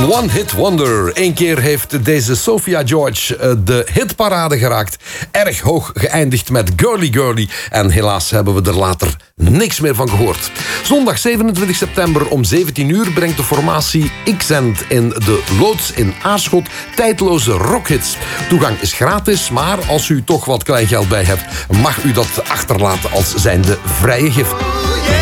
Een one-hit wonder. Eén keer heeft deze Sophia George de hitparade geraakt. Erg hoog geëindigd met Girly Girly. En helaas hebben we er later niks meer van gehoord. Zondag 27 september om 17 uur brengt de formatie Xend in de loods in Aarschot tijdloze rockhits. Toegang is gratis, maar als u toch wat kleingeld bij hebt, mag u dat achterlaten als zijnde vrije gift.